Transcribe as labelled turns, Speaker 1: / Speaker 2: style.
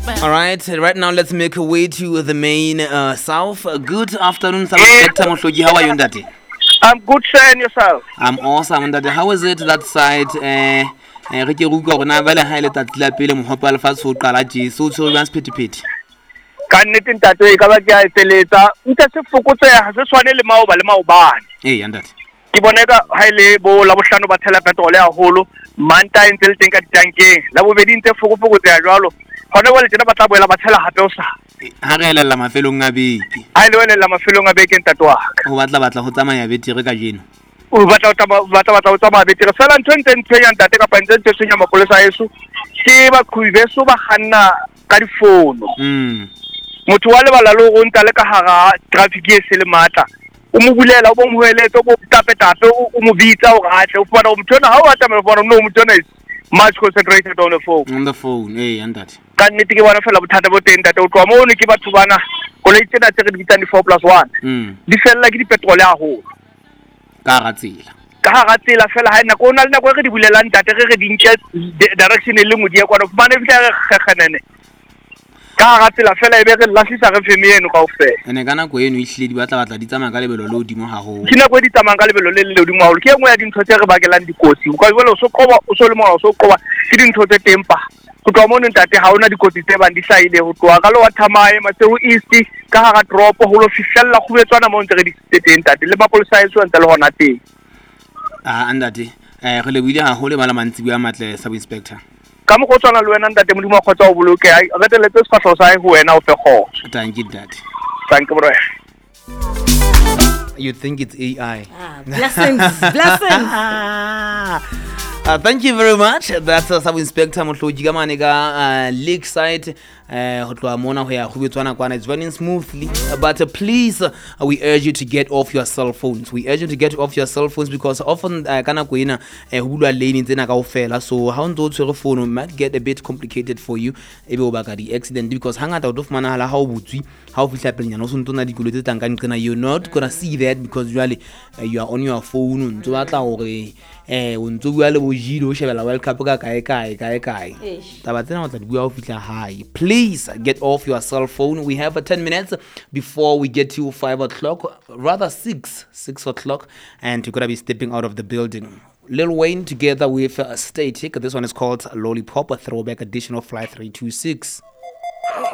Speaker 1: All right now let's make a way to the main south. Good afternoon, Inspector Mohloji. How are you, Ndati?
Speaker 2: I'm good, sir, and yourself?
Speaker 1: I'm awesome, Ndati. How is it that side? Re ke ruka rona vele ha ile tatsi la pele mohopa le fatshe o qala je so tshwere bang sephethephethe.
Speaker 2: Ka nnete ntate e ka ba ke a eteletsa ntse se fokotseha ha se tshwane le maobane.
Speaker 1: Ndati.
Speaker 2: Ke boneka ha ile bo la bohlano ba tshela petrol haholo manta ntse le teng ka ditankeng la bobedi ntse fokotseha jwalo gone wa le tena ba tla boela ba tshela hape o sa
Speaker 1: ha re elella mafelong a beke
Speaker 2: ha ile wela mafelong a beke ntate wa ka
Speaker 1: o batla ho tsamaya betere ka jeno
Speaker 2: o batla ho tsamaya betere fela ntse ntshenya ntate ka pantse ntse tshenya mapolesa yeso ke ba khuibeso ba kganna ka difono motho wa lebala le go nta le ka hara traffic e se le matla o mo bulela o bo mo hoeletsa o bo tape o mo bitsa o gatle o fana o motho na ha o atamela bona no motho na is much concentrated on the phone
Speaker 1: Ndati.
Speaker 2: Ka nnete ke bona fela bothata bo teng ntate o tloa mono ke batho bana go le tsena tse re di bitsang di4+1 di fella ke dipetrole haholo
Speaker 1: ka ga tsela
Speaker 2: ka ga tsela fela ha nako o na le nako re di bulelang ntate re di nke direction e le ngwe di ya kwana fumane fitla re kgekgenene ka ga tsela fela e be re lahlisa re feme eno kaofela
Speaker 1: ene ka nako eno ihlile di batla di tsamaya ka lebelo le hodimo haholo
Speaker 2: ke nako e di tsamaya ka lebelo le hodimo haholo ke engwe ya dintho tse re bakelang dikotsi o ka jwale o so qoba o so le mona o so qoba ke dintho tse tempa go tloa mo ntate ha ona dikotsi tse bang di hlahile go tloa ka le wa thamae matseo east ka hara drop ho lo fihlella khubetswana mo ntse re di tseteng ntate le mapolesa a ntse le hona teng
Speaker 1: Ndati re lebile haholo bala mantsi bua matle sub inspector
Speaker 2: ka mo go tswana le wena ntate modimo a khotsa o boloke a reteletse sefahlo sa ho wena o fe go
Speaker 1: thank you Ndati
Speaker 2: thank you bro.
Speaker 1: You think it's AI?
Speaker 3: Blessings.
Speaker 1: Thank you very much. That's Sub Inspector Mohloji ka mane ka Lakeside ho tloa mona ho ya Khubetswana kwana. It's running smoothly, but please we urge you to get off your cell phones. We urge you to get off your cell phones because often kana go ina ho bulwa lane tsena kaofela, so how ntse o tshwere phone might get a bit complicated for you ebe o baka di accident because hangata o do fumana hala ha o butswi ha o fihla pelenyana o sontona dikolo tse tang ka nqena. You're not gonna see that because usually you are on your phone ntse batla hore o ntse bua le bo jilo o shebela World Cup ka kae taba tsena o tla di bua o fihla hae. Please get off your cell phone. We have 10 minutes before we get to 5 o'clock, rather 6 o'clock, and you're gonna be stepping out of the building. Lil Wayne together with Static. This one is called Lollipop, a throwback edition of Fly 326.